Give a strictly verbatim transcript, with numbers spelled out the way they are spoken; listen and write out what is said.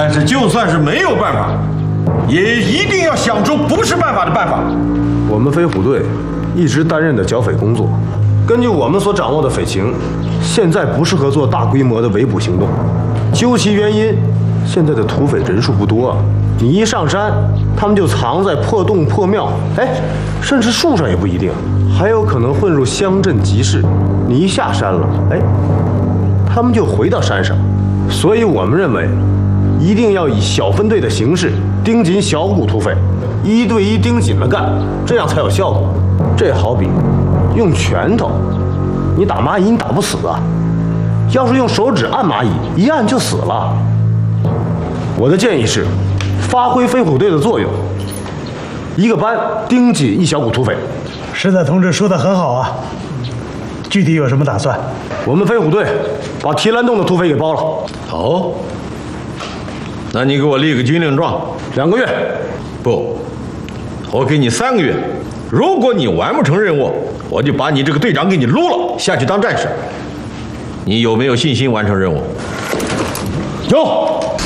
但是就算是没有办法，也一定要想出不是办法的办法。 我们飞虎队一直担任的剿匪工作，根据我们所掌握的匪情，现在不适合做大规模的围捕行动。究其原因，现在的土匪人数不多啊，你一上山，他们就藏在破洞破庙，哎，甚至树上也不一定，还有可能混入乡镇集市。你一下山了，哎，他们就回到山上。所以我们认为，一定要以小分队的形式盯紧小股土匪，一对一盯紧了干，这样才有效果。这好比用拳头，你打蚂蚁你打不死啊，要是用手指按蚂蚁，一按就死了。我的建议是，发挥飞虎队的作用，一个班盯紧一小股土匪。 石仔同志说的很好啊，具体有什么打算？ 我们飞虎队把提篮洞的土匪给包了。 哦，那你给我立个军令状， 两个月。 不，我给你三个月。如果你完不成任务，我就把你这个队长给你撸了，下去当战士。你有没有信心完成任务？ 有。